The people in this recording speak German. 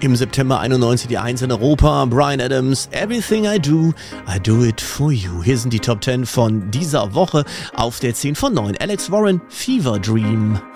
Im September 91 die 1 in Europa. Bryan Adams, Everything I Do It For You. Hier sind die Top 10 von dieser Woche. Auf der 10 von 9 Alex Warren, Fever Dream.